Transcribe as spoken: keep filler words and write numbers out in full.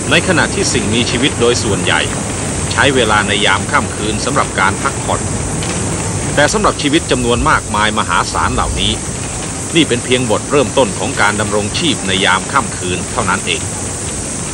ในขณะที่สิ่งมีชีวิตโดยส่วนใหญ่ใช้เวลาในยามค่ำคืนสำหรับการพักผ่อนแต่สำหรับชีวิตจำนวนมากมายมหาศาลเหล่านี้นี่เป็นเพียงบทเริ่มต้นของการดำรงชีพในยามค่ำคืนเท่านั้นเอง